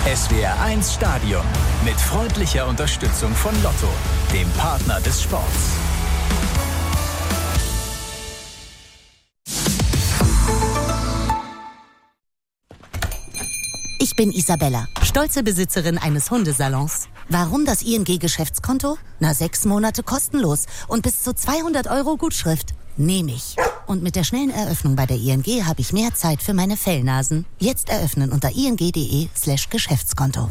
SWR 1 Stadion mit freundlicher Unterstützung von Lotto, dem Partner des Sports. Ich bin Isabella, stolze Besitzerin eines Hundesalons. Warum das ING-Geschäftskonto? 6 Monate kostenlos und bis zu 200 € Gutschrift. Nehme ich. Und mit der schnellen Eröffnung bei der ING habe ich mehr Zeit für meine Fellnasen. Jetzt eröffnen unter ing.de/Geschäftskonto.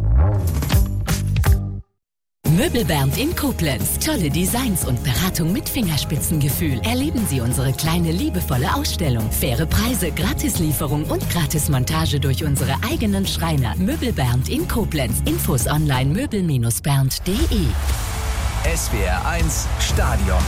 Möbelbernd in Koblenz. Tolle Designs und Beratung mit Fingerspitzengefühl. Erleben Sie unsere kleine, liebevolle Ausstellung. Faire Preise, Gratislieferung und Gratismontage durch unsere eigenen Schreiner. Möbelbernd in Koblenz. Infos online möbel-bernd.de. SWR 1 Stadion.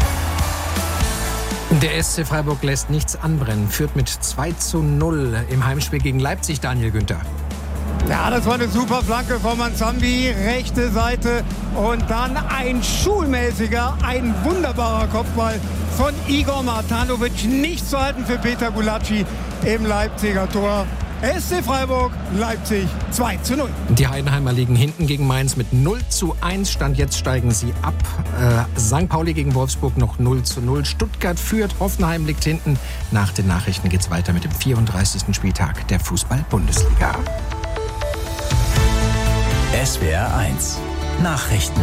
Der SC Freiburg lässt nichts anbrennen, führt mit 2:0 im Heimspiel gegen Leipzig, Daniel Günther. Ja, das war eine super Flanke von Manzambi, rechte Seite und dann ein schulmäßiger, ein wunderbarer Kopfball von Igor Matanovic, nicht zu halten für Peter Gulacsi im Leipziger Tor. SC Freiburg, Leipzig 2:0. Die Heidenheimer liegen hinten gegen Mainz mit 0:1. Stand jetzt steigen sie ab. St. Pauli gegen Wolfsburg noch 0:0. Stuttgart führt, Hoffenheim liegt hinten. Nach den Nachrichten geht's weiter mit dem 34. Spieltag der Fußball-Bundesliga. SWR 1 Nachrichten.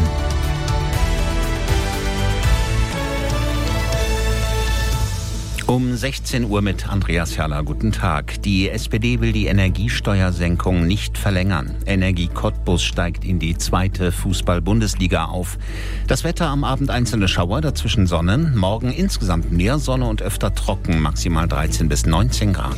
Um 16 Uhr mit Andreas Herrler. Guten Tag. Die SPD will die Energiesteuersenkung nicht verlängern. Energie Cottbus steigt in die 2. Fußball-Bundesliga auf. Das Wetter am Abend einzelne Schauer, dazwischen Sonne. Morgen insgesamt mehr Sonne und öfter trocken, maximal 13 bis 19 Grad.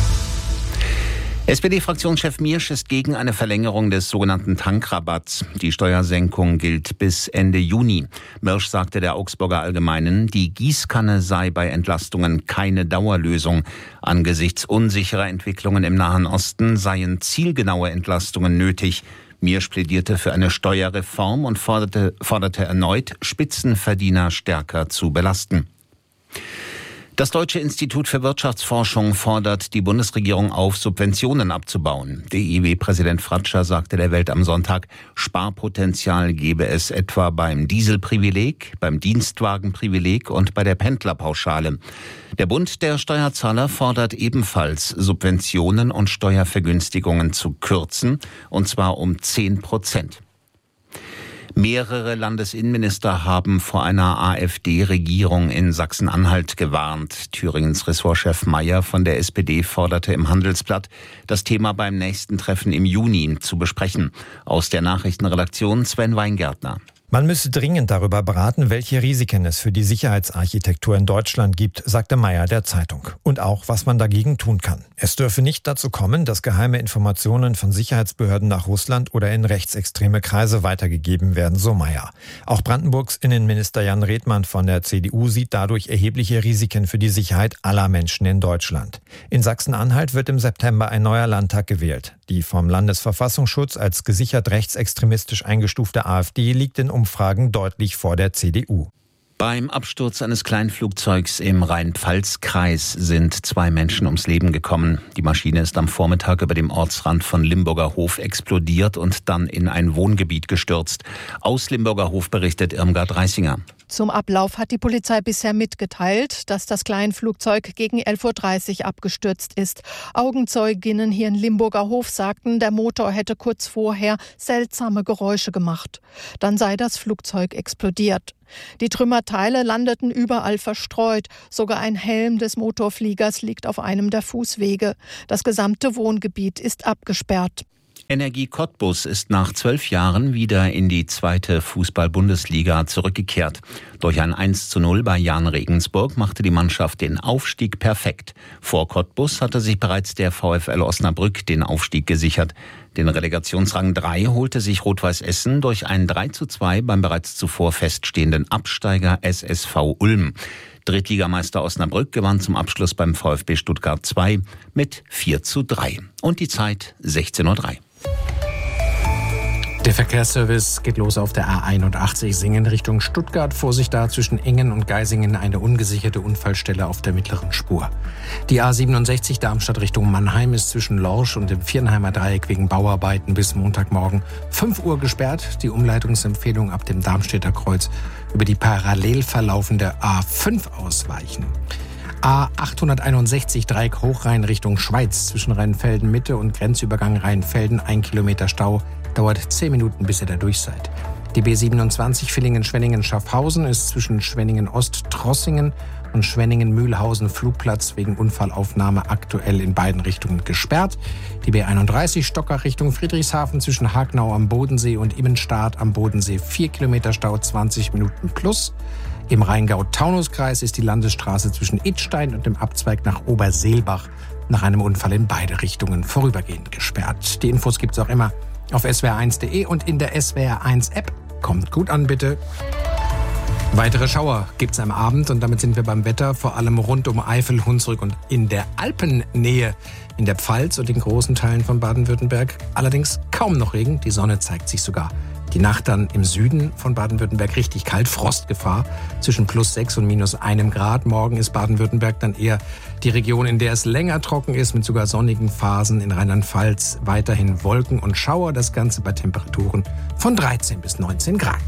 SPD-Fraktionschef Miersch ist gegen eine Verlängerung des sogenannten Tankrabatts. Die Steuersenkung gilt bis Ende Juni. Miersch sagte der Augsburger Allgemeinen, die Gießkanne sei bei Entlastungen keine Dauerlösung. Angesichts unsicherer Entwicklungen im Nahen Osten seien zielgenaue Entlastungen nötig. Miersch plädierte für eine Steuerreform und forderte erneut, Spitzenverdiener stärker zu belasten. Das Deutsche Institut für Wirtschaftsforschung fordert die Bundesregierung auf, Subventionen abzubauen. DIW-Präsident Fratscher sagte der Welt am Sonntag, Sparpotenzial gebe es etwa beim Dieselprivileg, beim Dienstwagenprivileg und bei der Pendlerpauschale. Der Bund der Steuerzahler fordert ebenfalls, Subventionen und Steuervergünstigungen zu kürzen, und zwar um 10%. Mehrere Landesinnenminister haben vor einer AfD-Regierung in Sachsen-Anhalt gewarnt. Thüringens Ressortchef Mayer von der SPD forderte im Handelsblatt, das Thema beim nächsten Treffen im Juni zu besprechen. Aus der Nachrichtenredaktion Sven Weingärtner. Man müsse dringend darüber beraten, welche Risiken es für die Sicherheitsarchitektur in Deutschland gibt, sagte Mayer der Zeitung. Und auch, was man dagegen tun kann. Es dürfe nicht dazu kommen, dass geheime Informationen von Sicherheitsbehörden nach Russland oder in rechtsextreme Kreise weitergegeben werden, so Mayer. Auch Brandenburgs Innenminister Jan Redmann von der CDU sieht dadurch erhebliche Risiken für die Sicherheit aller Menschen in Deutschland. In Sachsen-Anhalt wird im September ein neuer Landtag gewählt. Die vom Landesverfassungsschutz als gesichert rechtsextremistisch eingestufte AfD liegt in Umfragen deutlich vor der CDU. Beim Absturz eines Kleinflugzeugs im Rhein-Pfalz-Kreis sind 2 Menschen ums Leben gekommen. Die Maschine ist am Vormittag über dem Ortsrand von Limburger Hof explodiert und dann in ein Wohngebiet gestürzt. Aus Limburger Hof berichtet Irmgard Reisinger. Zum Ablauf hat die Polizei bisher mitgeteilt, dass das Kleinflugzeug gegen 11:30 Uhr abgestürzt ist. Augenzeuginnen hier in Limburger Hof sagten, der Motor hätte kurz vorher seltsame Geräusche gemacht. Dann sei das Flugzeug explodiert. Die Trümmerteile landeten überall verstreut. Sogar ein Helm des Motorfliegers liegt auf einem der Fußwege. Das gesamte Wohngebiet ist abgesperrt. Energie Cottbus ist nach 12 Jahren wieder in die 2. Fußball-Bundesliga zurückgekehrt. Durch ein 1:0 bei Jahn Regensburg machte die Mannschaft den Aufstieg perfekt. Vor Cottbus hatte sich bereits der VfL Osnabrück den Aufstieg gesichert. Den Relegationsrang 3 holte sich Rot-Weiß Essen durch ein 3:2 beim bereits zuvor feststehenden Absteiger SSV Ulm. Drittligameister Osnabrück gewann zum Abschluss beim VfB Stuttgart 2 mit 4:3. Und die Zeit 16:03 Uhr. Der Verkehrsservice geht los auf der A81 Singen Richtung Stuttgart. Vorsicht da zwischen Engen und Geisingen eine ungesicherte Unfallstelle auf der mittleren Spur. Die A67 Darmstadt Richtung Mannheim ist zwischen Lorsch und dem Viernheimer Dreieck wegen Bauarbeiten bis Montagmorgen 5 Uhr gesperrt. Die Umleitungsempfehlung ab dem Darmstädter Kreuz über die parallel verlaufende A5 ausweichen. A861 Dreieck Hochrhein Richtung Schweiz zwischen Rheinfelden Mitte und Grenzübergang Rheinfelden 1 Kilometer Stau. Dauert 10 Minuten, bis ihr da durch seid. Die B27 Villingen-Schwenningen-Schaffhausen ist zwischen Schwenningen-Ost-Trossingen und Schwenningen-Mühlhausen-Flugplatz wegen Unfallaufnahme aktuell in beiden Richtungen gesperrt. Die B31 Stockach Richtung Friedrichshafen zwischen Hagnau am Bodensee und Immenstaad am Bodensee 4 Kilometer Stau, 20 Minuten plus. Im Rheingau-Taunus-Kreis ist die Landesstraße zwischen Idstein und dem Abzweig nach Oberseelbach nach einem Unfall in beide Richtungen vorübergehend gesperrt. Die Infos gibt's auch immer auf swr1.de und in der SWR1-App. Kommt gut an, bitte. Weitere Schauer gibt's am Abend und damit sind wir beim Wetter, vor allem rund um Eifel, Hunsrück und in der Alpennähe in der Pfalz und in großen Teilen von Baden-Württemberg. Allerdings kaum noch Regen, die Sonne zeigt sich sogar. Die Nacht dann im Süden von Baden-Württemberg richtig kalt, Frostgefahr zwischen +6 und -1 Grad. Morgen ist Baden-Württemberg dann eher die Region, in der es länger trocken ist, mit sogar sonnigen Phasen. In Rheinland-Pfalz weiterhin Wolken und Schauer, das Ganze bei Temperaturen von 13 bis 19 Grad.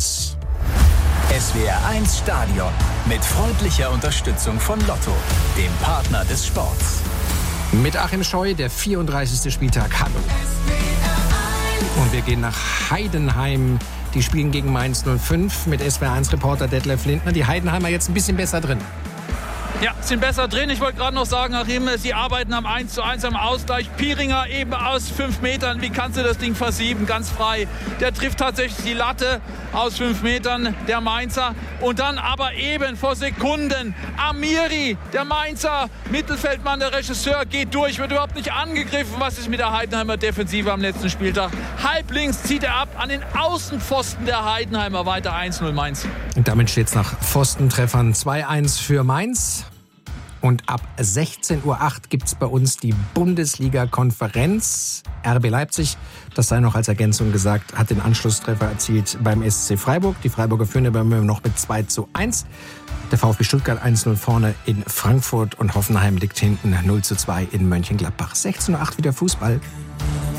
SWR1 Stadion mit freundlicher Unterstützung von Lotto, dem Partner des Sports. Mit Achim Scheu, der 34. Spieltag. Hallo. Und wir gehen nach Heidenheim. Die spielen gegen Mainz 05 mit SWR1-Reporter Detlef Lindner. Die Heidenheimer jetzt ein bisschen besser drin. Ja, sind besser drin. Ich wollte gerade noch sagen, Achim, sie arbeiten am 1:1 am Ausgleich. Pieringer eben aus 5 Metern. Wie kannst du das Ding versieben? Ganz frei. Der trifft tatsächlich die Latte aus 5 Metern, der Mainzer. Und dann aber eben vor Sekunden Amiri, der Mainzer Mittelfeldmann, der Regisseur, geht durch, wird überhaupt nicht angegriffen. Was ist mit der Heidenheimer Defensive am letzten Spieltag? Halblinks zieht er ab an den Außenpfosten der Heidenheimer. Weiter 1:0 Mainz. Und damit steht es nach Pfostentreffern 2:1 für Mainz. Und ab 16:08 Uhr gibt es bei uns die Bundesliga-Konferenz. RB Leipzig, das sei noch als Ergänzung gesagt, hat den Anschlusstreffer erzielt beim SC Freiburg. Die Freiburger führen aber noch mit 2:1. Der VfB Stuttgart 1:0 vorne in Frankfurt und Hoffenheim liegt hinten 0:2 in Mönchengladbach. 16:08 Uhr wieder Fußball.